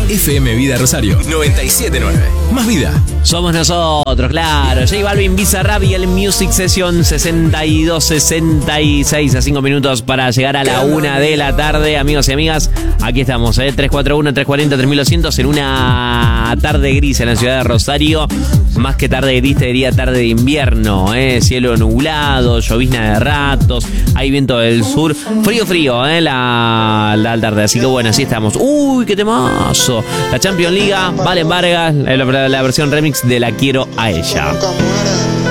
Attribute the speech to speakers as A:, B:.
A: FM Vida Rosario 97.9. Más vida.
B: Somos nosotros, claro. J Balvin, Bizarrap y el Music Session 62-66 a 5 minutos para llegar a la 1 de la tarde. Amigos y amigas, aquí estamos, 341-340-3200 en una tarde gris en la ciudad de Rosario. Más que tarde gris, te diría tarde de invierno, cielo nublado, llovizna de ratos, hay viento del sur, frío, la tarde. Así que bueno, así estamos. Uy, qué temazo. La Champions League, Valen Vargas, la versión remix de La Quiero a Ella.